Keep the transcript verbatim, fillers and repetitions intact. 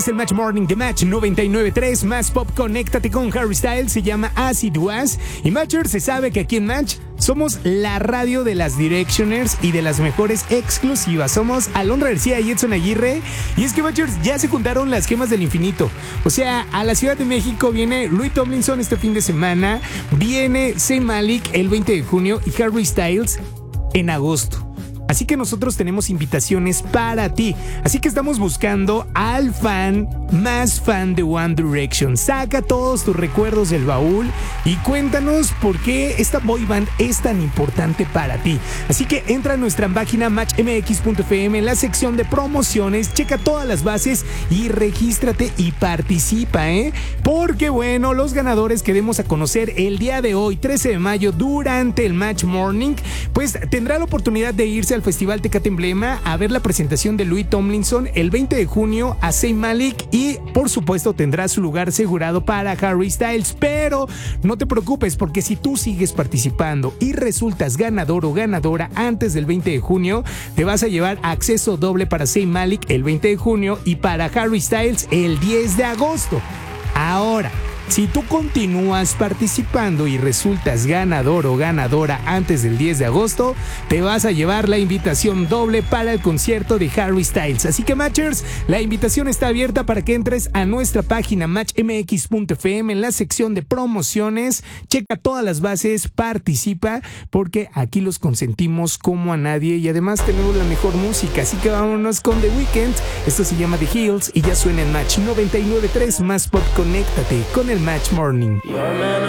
Es el Match Morning de Match noventa y nueve punto tres. Más pop, conéctate con Harry Styles. Se llama As It Was. Y Matcher, se sabe que aquí en Match somos la radio de las Directioners y de las mejores exclusivas. Somos Alondra García y Edson Aguirre. Y es que, Matchers, ya se juntaron las gemas del infinito. O sea, a la Ciudad de México viene Louis Tomlinson este fin de semana. Viene Zayn Malik el veinte de junio y Harry Styles en agosto. Así que nosotros tenemos invitaciones para ti. Así que estamos buscando al fan más fan de One Direction. Saca todos tus recuerdos del baúl y cuéntanos por qué esta boy band es tan importante para ti. Así que entra a nuestra página match m x punto f m en la sección de promociones, checa todas las bases y regístrate y participa, ¿eh? Porque bueno, los ganadores que demos a conocer el día de hoy, trece de mayo, durante el Match Morning, pues tendrá la oportunidad de irse al Festival Tecate Emblema a ver la presentación de Louis Tomlinson el veinte de junio a Zayn Malik y por supuesto tendrá su lugar asegurado para Harry Styles. Pero no te preocupes, porque si tú sigues participando y resultas ganador o ganadora antes del veinte de junio, te vas a llevar acceso doble para Zayn Malik el veinte de junio y para Harry Styles el diez de agosto. Ahora, si tú continúas participando y resultas ganador o ganadora antes del diez de agosto, te vas a llevar la invitación doble para el concierto de Harry Styles. Así que, Matchers, la invitación está abierta para que entres a nuestra página match m x punto f m en la sección de promociones. Checa todas las bases, participa, porque aquí los consentimos como a nadie y además tenemos la mejor música. Así que vámonos con The Weeknd. Esto se llama The Hills y ya suena en Match noventa y nueve punto tres. Más pop, conéctate con el Match Morning.